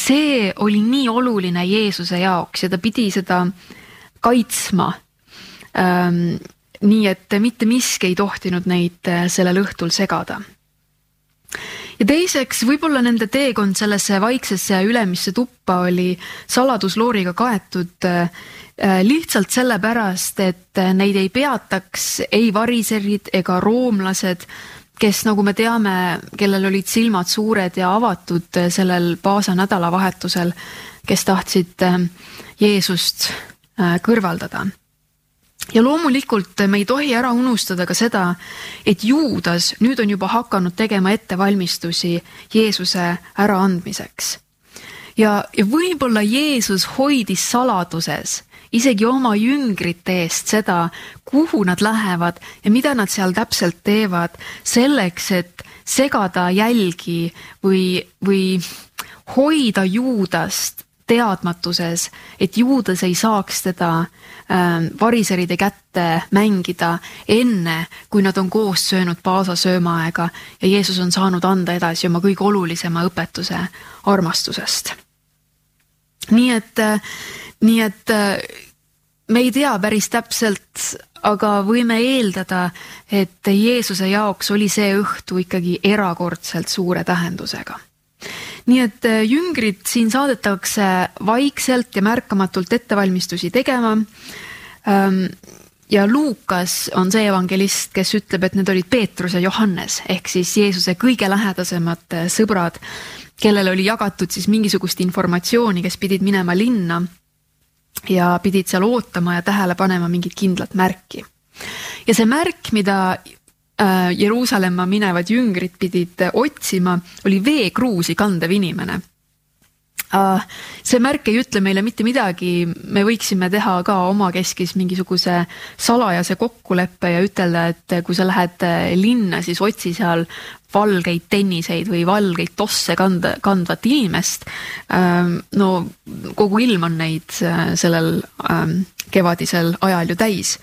see oli nii oluline Jeesuse jaoks ja ta pidi seda kaitsma. Nii et mitte miski ei tohtinud neid sellel õhtul segada. Ja teiseks, võib-olla nende teekond sellesse vaiksesse ülemisse tuppa oli saladuslooriga kaetud lihtsalt sellepärast, et neid ei peataks ei variserid ega roomlased, kes, nagu me teame, kellel olid silmad suured ja avatud sellel Paasa nädalavahetusel, kes tahtsid Jeesust kõrvaldada. Ja loomulikult me ei tohi ära unustada ka seda, et Juudas nüüd on juba hakanud tegema ettevalmistusi Jeesuse äraandmiseks. Ja võib-olla Jeesus hoidis saladuses isegi oma jüngrite eest seda, kuhu nad lähevad ja mida nad seal täpselt teevad, selleks, et segada jälgi või hoida Juudast teadmatuses, et Juudas ei saaks teda variseride kätte mängida enne, kui nad on koos söönud Paasa söömaaega ja Jeesus on saanud anda edasi oma kõige olulisema õpetuse armastusest. Nii et me ei tea päris täpselt, aga võime eeldada, et Jeesuse jaoks oli see õhtu ikkagi erakordselt suure tähendusega. Nii et jüngrid siin saadetakse vaikselt ja märkamatult ettevalmistusi tegema. Ja Luukas on see evangelist, kes ütleb, et need olid Peetrus ja Johannes, ehk siis Jeesuse kõige lähedasemad sõbrad, kellel oli jagatud siis mingisugust informatsiooni, kes pidid minema linna ja pidid seal ootama ja tähele panema mingit kindlat märki. Ja see märk, mida Jeruusalemma minevad jüngrid pidid otsima, oli veekruusi kandev inimene. See märk ei ütle meile mitte midagi, me võiksime teha ka omakeskis mingisuguse salajase kokkuleppe ja ütelda, et kui sa lähed linna, siis otsi seal valgeid tenniseid või valgeid tosse kandvat inimest. No kogu ilm on neid sellel kevadisel ajal ju täis.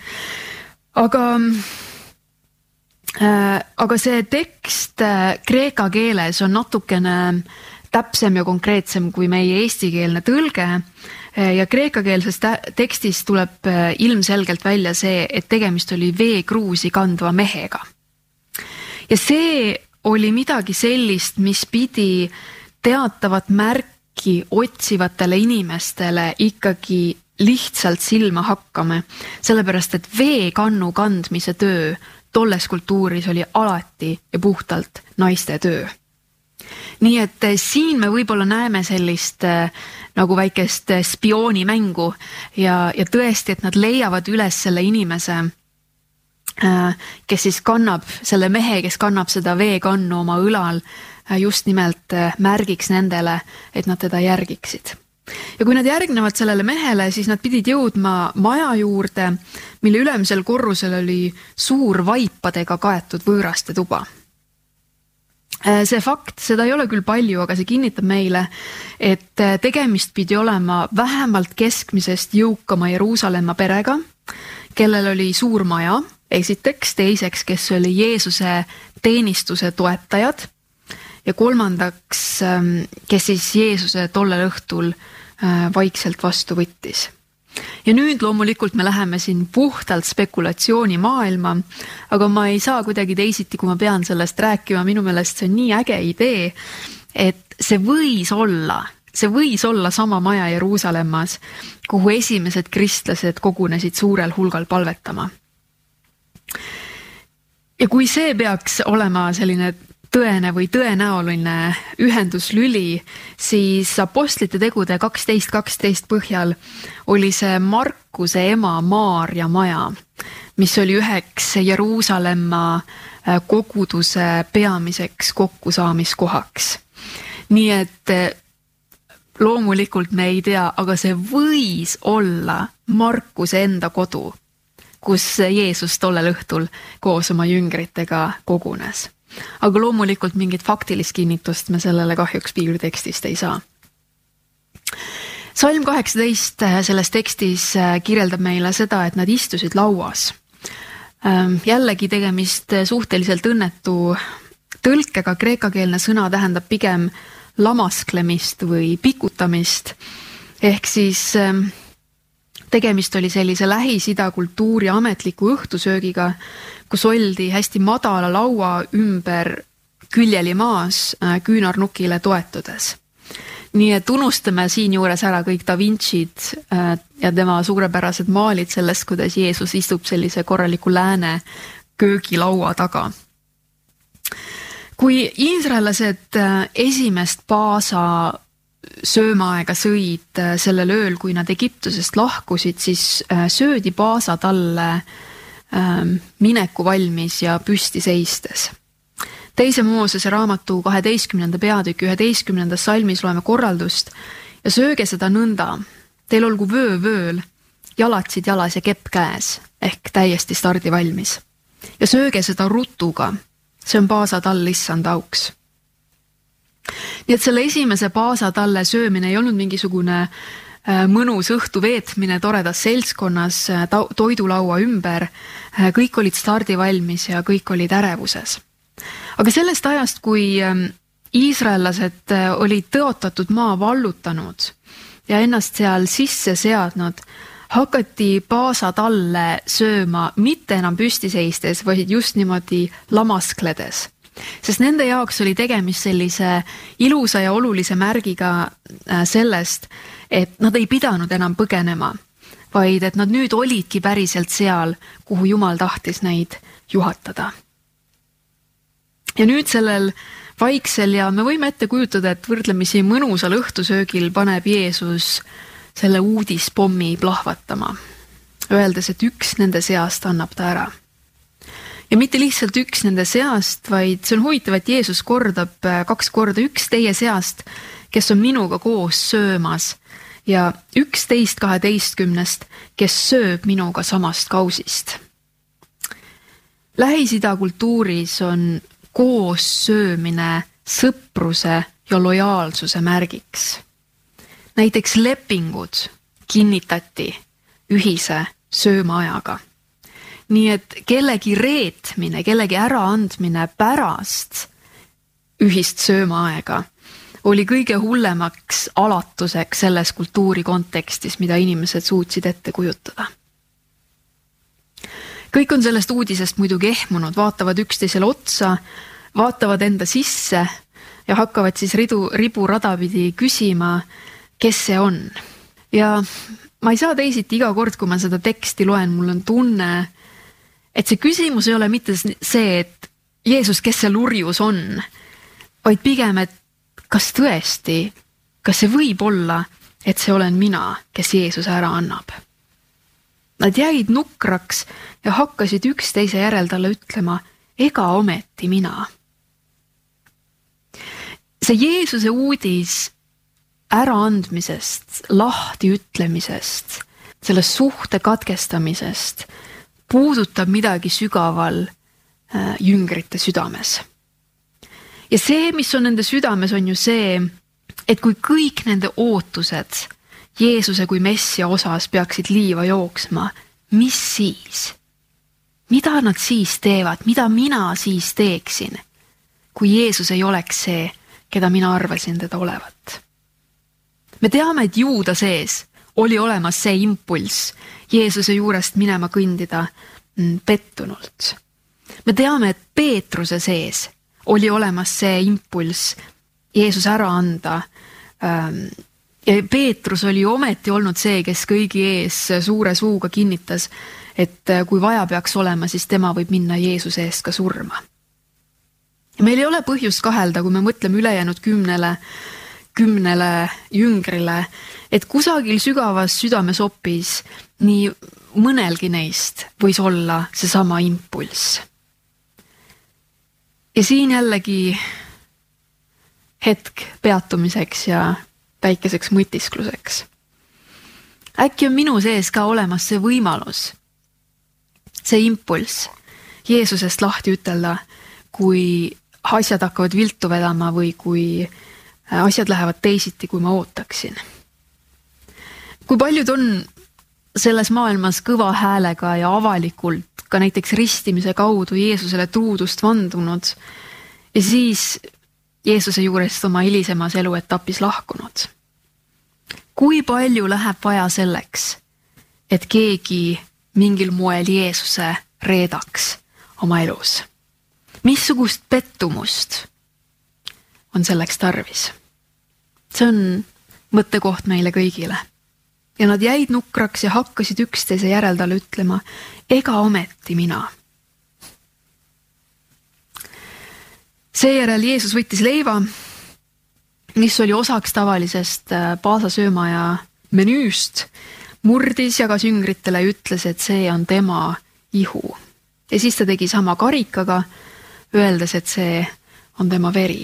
Aga see tekst kreeka keeles on natukene täpsem ja konkreetsem kui meie eestikeelne tõlge ja kreekakeelses tekstis tuleb ilmselgelt välja see, et tegemist oli veekruusi kandva mehega. Ja see oli midagi sellist, mis pidi teatavat märki otsivatele inimestele ikkagi lihtsalt silma hakkama, sellepärast et veekannu kandmise töö tolles kultuuris oli alati ja puhtalt naiste töö. Nii et siin me võib-olla näeme sellist nagu väikest spioonimängu ja tõesti, et nad leiavad üles selle inimese, kes siis kannab, selle mehe, kes kannab seda veekannu oma õlal, just nimelt märgiks nendele, et nad teda järgiksid. Ja kui nad järgnevad sellele mehele, siis nad pidid jõudma maja juurde, mille ülemisel korrusel oli suur vaipadega kaetud võõraste tuba. See fakt, seda ei ole küll palju, aga see kinnitab meile, et tegemist pidi olema vähemalt keskmisest jõukama Jeruusalemma perega, kellel oli suur maja, esiteks, teiseks, kes oli Jeesuse teenistuse toetajad ja kolmandaks, kes siis Jeesuse tollel õhtul vaikselt vastu võttis. Ja nüüd loomulikult me läheme siin puhtalt spekulatsiooni maailma, aga ma ei saa kuidagi teisiti, kui ma pean sellest rääkima, minu meelest see on nii äge idee, et see võis olla sama maja Jeruusalemmas, kuhu esimesed kristlased kogunesid suurel hulgal palvetama. Ja kui see peaks olema selline tõene või tõenäoline ühenduslüli, siis apostlite tegude 12.12 põhjal oli see Markuse ema Maarja maja, mis oli üheks Jeruusalemma koguduse peamiseks kokkusaamiskohaks. Nii et loomulikult me ei tea, aga see võis olla Markuse enda kodu, kus Jeesus tollel õhtul koos oma jüngritega kogunes. Aga loomulikult mingit faktilist kinnitust me sellele kahjuks piiblitekstist ei saa. Salm 18 selles tekstis kirjeldab meile seda, et nad istusid lauas. Jällegi tegemist suhteliselt õnnetu tõlkega, kreekakeelne sõna tähendab pigem lamasklemist või pikutamist. Ehk siis tegemist oli sellise Lähis-Ida kultuuri ametliku õhtusöögiga, kus oldi hästi madala laua ümber küljeli maas küünarnukile toetudes. Nii et unustame siin juures ära kõik Da Vincid ja tema suurepärased maalid sellest, kuidas Jeesus istub sellise korraliku lääne köögilaua taga. Kui iisraellased esimest paasa söömaaega sõid sellel ööl, kui nad Egiptusest lahkusid, siis söödi paasa talle mineku valmis ja püsti seistes. Teise Moosese raamatu 12. peatüki 11. salmis loeme korraldust ja sööge seda nõnda. Teil olgu vöö vööl, jalatsid jalas ja kepp käes, ehk täiesti stardi valmis. Ja sööge seda rutuga, see on paasatall issand auks. Nii et selle esimese paasatalle söömine ei olnud mingisugune mõnus õhtu veetmine toredas seltskonnas toidulaua ümber. Kõik olid stardi valmis ja kõik olid ärevuses. Aga sellest ajast, kui iisraellased olid tõotatud maa vallutanud ja ennast seal sisse seadnud, hakati paasatalle sööma mitte enam püsti seistes, vaid just niimoodi lamaskledes. Sest nende jaoks oli tegemist sellise ilusa ja olulise märgiga sellest, et nad ei pidanud enam põgenema, vaid et nad nüüd olidki päriselt seal, kuhu Jumal tahtis neid juhatada. Ja nüüd sellel vaiksel ja me võime ette kujutada, et võrdlemisi mõnusal õhtusöögil paneb Jeesus selle uudispommi plahvatama, öeldes, et üks nende seast annab ta ära. Ja mitte lihtsalt üks nende seast, vaid see on huvitav, et Jeesus kordab 2 korda üks teie seast, kes on minuga koos söömas ja 11/12, kes sööb minuga samast kausist. Lähis-Ida kultuuris on koos söömine sõpruse ja lojaalsuse märgiks. Näiteks lepingud kinnitati ühise söömaajaga. Nii et kellegi reetmine, kellegi äraandmine pärast ühist söömaaega oli kõige hullemaks alatuseks selles kultuuri kontekstis, mida inimesed suutsid ette kujutada. Kõik on sellest uudisest muidugi ehmunud, vaatavad üksteisele otsa, vaatavad enda sisse ja hakkavad siis ribu radapidi küsima, kes see on. Ja ma ei saa teisiti iga kord, kui ma seda teksti loen, mul on tunne, et see küsimus ei ole mitte see, et Jeesus, kes see lurjus on, vaid pigem, et kas tõesti, kas see võib olla, et see olen mina, kes Jeesus ära annab. Nad jäid nukraks ja hakkasid üksteise järel talle ütlema, ega ometi mina. See Jeesuse uudis äraandmisest, lahti ütlemisest, selle suhte katkestamisest puudutab midagi sügaval jüngrite südames. Ja see, mis on nende südames, on ju see, et kui kõik nende ootused Jeesuse kui messia osas peaksid liiva jooksma, mis siis? Mida nad siis teevad? Mida mina siis teeksin, kui Jeesus ei oleks see, keda mina arvasin teda olevat? Me teame, et Juuda sees oli olemas see impulss Jeesuse juurest minema kõndida pettunult. Me teame, et Peetruse sees oli olemas see impulss Jeesus ära anda. Ja Peetrus oli ometi olnud see, kes kõigi ees suure suuga kinnitas, et kui vaja peaks olema, siis tema võib minna Jeesuse eest ka surma. Ja meil ei ole põhjust kahelda, kui me mõtleme ülejäänud 10 jüngrile, et kusagil sügavas südamesopis nii mõnelgi neist võis olla seesama impulss. Ja siin jällegi hetk peatumiseks ja väikeseks mõtiskluseks. Äkki on minu sees ka olemas see võimalus, see impulss Jeesusest lahti ütelda, kui asjad hakkavad viltu vedama või kui asjad lähevad teisiti, kui ma ootaksin. Kui paljud on selles maailmas kõva häälega ja avalikult ka näiteks ristimise kaudu Jeesusele truudust vandunud ja siis Jeesuse juurest oma hilisemas eluetapis lahkunud. Kui palju läheb vaja selleks, et keegi mingil moel Jeesuse reedaks oma elus? Missugust pettumust on selleks tarvis? See on mõttekoht meile kõigile. Ja nad jäid nukraks ja hakkasid üksteise järel talle ütlema, ega ometi mina. Seejärel Jeesus võttis leiva, mis oli osaks tavalisest paasasöömaja menüüst, murdis, jagas jüngritele ja ütles, et see on tema ihu. Ja siis ta tegi sama karikaga, öeldes, et see on tema veri.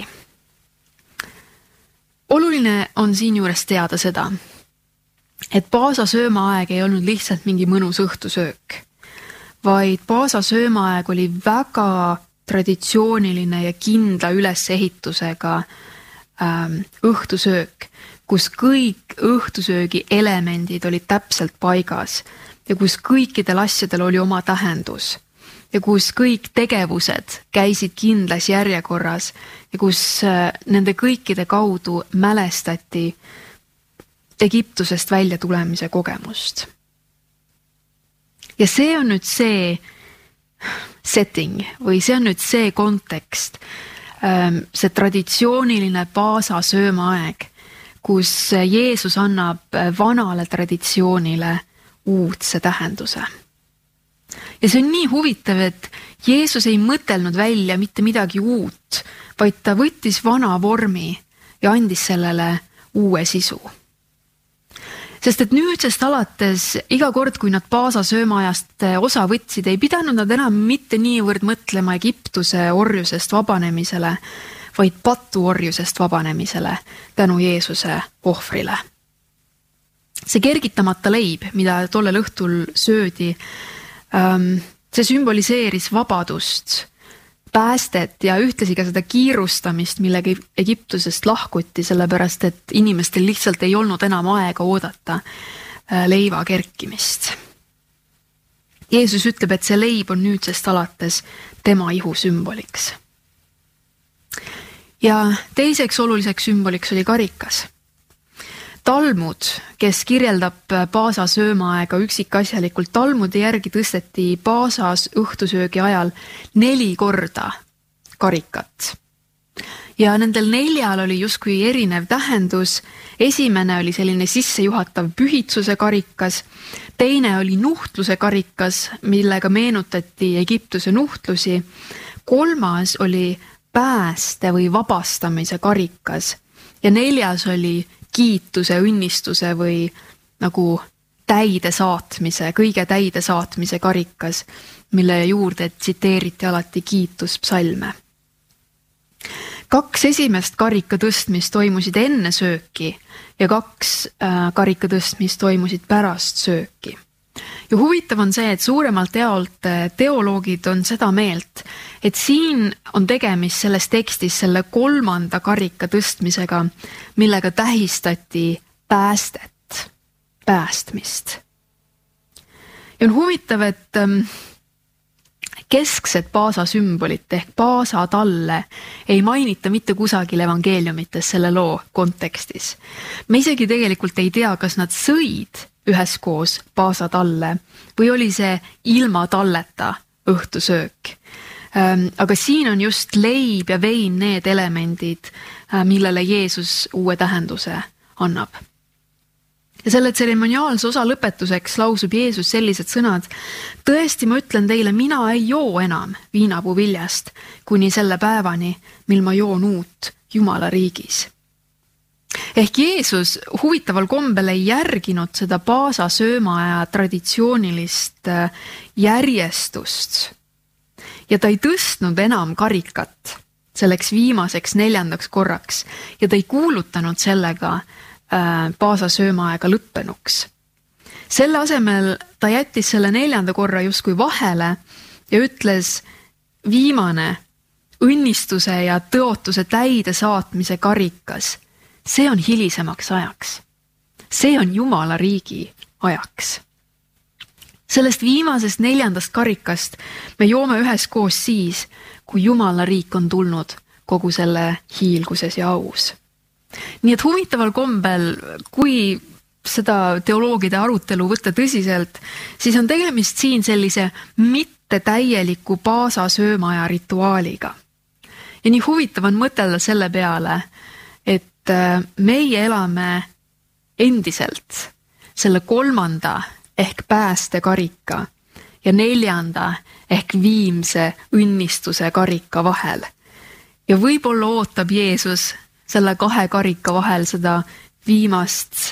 Oluline on siin juures teada seda, et paasasöömaaeg ei olnud lihtsalt mingi mõnus õhtusöök, vaid paasasöömaaeg oli väga traditsiooniline ja kindla ülesehitusega õhtusöök, kus kõik õhtusöögi elemendid olid täpselt paigas ja kus kõikidel asjadel oli oma tähendus ja kus kõik tegevused käisid kindlas järjekorras ja kus nende kõikide kaudu mälestati Egiptusest välja tulemise kogemust. Ja see on nüüd see setting või see on nüüd see kontekst, see traditsiooniline paasasöömaaeg, kus Jeesus annab vanale traditsioonile uudse tähenduse. Ja see on nii huvitav, et Jeesus ei mõtelnud välja mitte midagi uut, vaid ta võttis vana vormi ja andis sellele uue sisu. Sest et nüüdsest alates iga kord, kui nad paasasöömaajast osa võtsid, ei pidanud nad enam mitte niivõrd mõtlema Egiptuse orjusest vabanemisele, vaid patuorjusest vabanemisele tänu Jeesuse ohvrile. See kergitamata leib, mida tollel õhtul söödi, see sümboliseeris vabadust, päästet ja ühtlasi ka seda kiirustamist, millega Egiptusest lahkuti, sellepärast et inimestel lihtsalt ei olnud enam aega oodata leiva kerkimist. Jeesus ütleb, et see leib on nüüdsest alates tema ihu sümboliks. Ja teiseks oluliseks sümboliks oli karikas. Talmud, kes kirjeldab paasasöömaaega üksikasjalikult, talmudi järgi tõsteti paasas õhtusöögi ajal 4 korda karikat. Ja nendel 4 oli justkui erinev tähendus. Esimene oli selline sissejuhatav pühitsuse karikas, teine oli nuhtluse karikas, millega meenutati Egiptuse nuhtlusi, 3. oli pääste või vabastamise karikas ja 4. oli kiituse, õnnistuse või nagu täidesaatmise, kõige täidesaatmise karikas, mille juurde tsiteeriti alati kiituspsalme. 2 esimest karika tõstmist toimusid enne sööki ja 2 karika tõstmist toimusid pärast sööki. Ja huvitav on see, et suuremalt jaolt teoloogid on seda meelt, et siin on tegemist selles tekstis selle 3. karika tõstmisega, millega tähistati päästet, päästmist. Ja on huvitav, et kesksed paasasümbolit ehk paasatalle ei mainita mitte kusagil evangeeliumites selle loo kontekstis. Me isegi tegelikult ei tea, kas nad sõid üheskoos paasatalle või oli see ilma talleta õhtusöök. Aga siin on just leib ja vein need elemendid, millele Jeesus uue tähenduse annab. Ja selle tseremoniaalse osa lõpetuseks lausub Jeesus sellised sõnad: tõesti, ma ütlen teile, mina ei joo enam viinapuu viljast kuni selle päevani, mil ma joon uut Jumala riigis. Ehk Jeesus huvitaval kombel ei järginud seda paasasöömaaja traditsioonilist järjestust ja ta ei tõstnud enam karikat selleks viimaseks 4. korraks ja ta ei kuulutanud sellega paasasöömaaega lõppenuks. Selle asemel ta jättis selle 4. korra justkui vahele ja ütles: viimane õnnistuse ja tõotuse täide saatmise karikas, see on hilisemaks ajaks. See on Jumala riigi ajaks. Sellest viimasest 4. karikast me joome üheskoos siis, kui Jumala riik on tulnud kogu selle hiilguses ja aus. Nii et huvitaval kombel, kui seda teoloogide arutelu võtta tõsiselt, siis on tegemist siin sellise mitte täieliku paasasöömaja rituaaliga. Ja nii huvitav on mõtelda selle peale, et meie elame endiselt selle 3. ehk päästekarika ja 4. ehk viimse õnnistuse karika vahel. Ja võib-olla ootab Jeesus selle 2 karika vahel seda viimast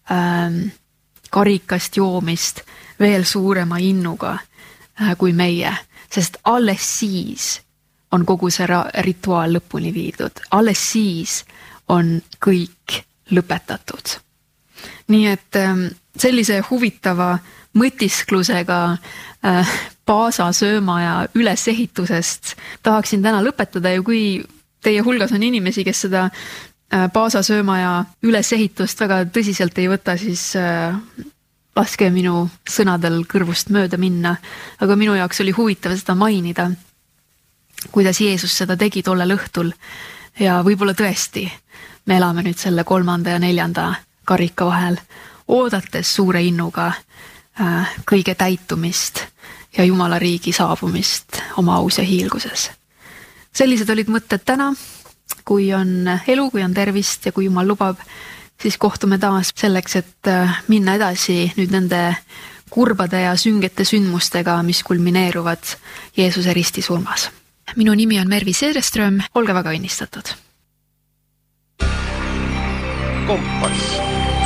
karikast joomist veel suurema innuga kui meie, sest alles siis on kogu see rituaal lõpuni viidud. Alles siis on kõik lõpetatud. Nii et sellise huvitava mõtisklusega paasasöömaja ülesehitusest tahaksin täna lõpetada ja kui teie hulgas on inimesi, kes seda paasasöömaja ülesehitust väga tõsiselt ei võta, siis laske minu sõnadel kõrvust mööda minna. Aga minu jaoks oli huvitav seda mainida, kuidas Jeesus seda tegi tollel õhtul ja võib-olla tõesti me elame nüüd selle 3. ja 4. karika vahel, oodates suure innuga kõige täitumist ja Jumala riigi saabumist oma aus ja hiilguses. Sellised olid mõtted täna. Kui on elu, kui on tervist ja kui Jumal lubab, siis kohtume taas selleks, et minna edasi nüüd nende kurbade ja süngete sündmustega, mis kulmineeruvad Jeesuse ristisurmas. Minu nimi on Mervi Seereström, olge väga õnnistatud. Kompass.